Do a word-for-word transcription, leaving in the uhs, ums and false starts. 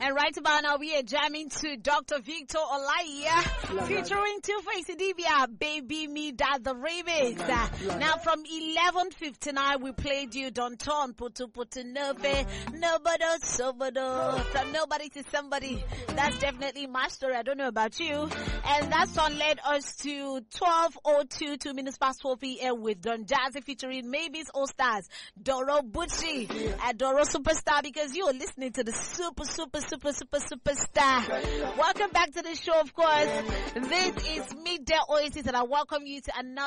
And right about now, we are jamming to Doctor Victor Olaiya featuring Two-Face Idibia, Baby Me Dad the remix. Uh, now from eleven fifty-nine, we played you Don't Turn, Putu Putu Nove, Nobody, Sobodo, from nobody to somebody. That's definitely my story. I don't know about you. And that song led us to twelve oh two, two minutes past twelve p.m. with Don Jazzy featuring Maybes All Stars, Doro Bucci, and Doro Superstar, because you are listening to the super, super, super, super, superstar. Welcome back to the show, of course. This is Midday Oasis, and I welcome you to another